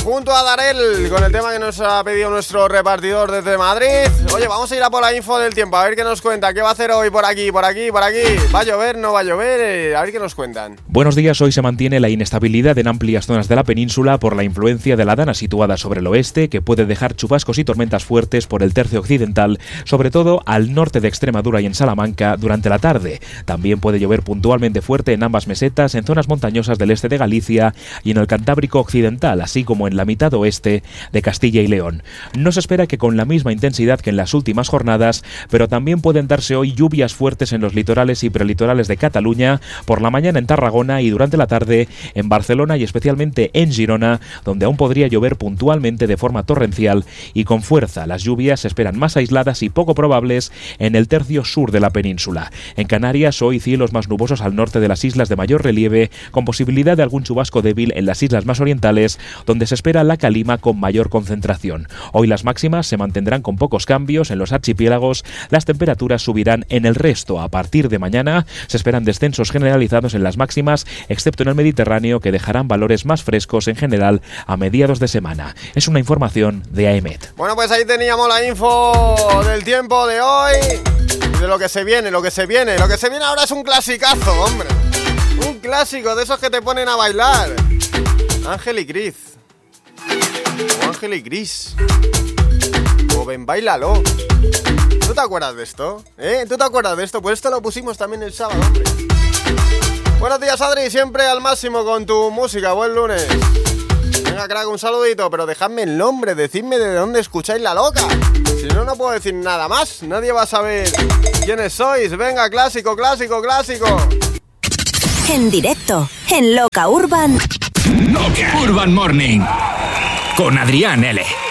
junto a Darel con el tema que nos ha pedido nuestro repartidor desde Madrid. Oye, vamos a ir a por la info del tiempo, a ver qué nos cuenta. ¿Qué va a hacer hoy por aquí, por aquí, por aquí? ¿Va a llover, no va a llover? A ver qué nos cuentan. Buenos días, hoy se mantiene la inestabilidad en amplias zonas de la península por la influencia de la dana situada sobre el oeste, que puede dejar chubascos y tormentas fuertes por el tercio occidental, sobre todo al norte de Extremadura y en Salamanca durante la tarde. También puede llover puntualmente fuerte en ambas mesetas, en zonas montañosas del este de Galicia y en el Cantábrico occidental, así como en la mitad oeste de Castilla y León. No se espera que con la misma intensidad que en las últimas jornadas, pero también pueden darse hoy lluvias fuertes en los litorales y prelitorales de Cataluña, por la mañana en Tarragona y durante la tarde en Barcelona y especialmente en Girona, donde aún podría llover puntualmente de forma torrencial y con fuerza. Las lluvias se esperan más aisladas y poco probables en el tercio sur de la península. En Canarias hoy cielos más nubosos al norte de las islas de mayor relieve, con posibilidad de algún chubasco débil en las islas más orientales, donde se espera la calima con mayor concentración. Hoy las máximas se mantendrán con pocos cambios en los archipiélagos, las temperaturas subirán en el resto. A partir de mañana se esperan descensos generalizados en las máximas, excepto en el Mediterráneo, que dejarán valores más frescos en general a mediados de semana. Es una información de AEMET. Bueno, pues ahí teníamos la info del tiempo de hoy y de lo que se viene, lo que se viene ahora es un clasicazo, hombre. Un clásico de esos que te ponen a bailar. Ángel y Cris. O Ángel y Cris. O ven, báilalo. ¿Tú te acuerdas de esto? ¿Tú te acuerdas de esto? Pues esto lo pusimos también el sábado, hombre. Buenos días, Adri, siempre al máximo con tu música. Buen lunes. Venga, crack, un saludito, pero dejadme el nombre, decidme de dónde escucháis La Loca. Si no, no puedo decir nada más. Nadie va a saber quiénes sois. Venga, clásico, clásico, clásico. En directo, en Loca Urban. Loca Urban Morning con Adrián L.